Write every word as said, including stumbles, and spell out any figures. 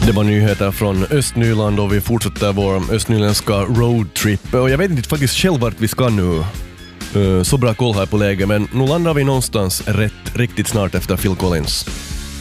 Det var nyheter från Östnyland och vi fortsätter vår östnyländska roadtrip. Och jag vet inte faktiskt själv vart vi ska nu. Så bra koll här på läget, men nu landar vi någonstans rätt riktigt snart efter Phil Collins.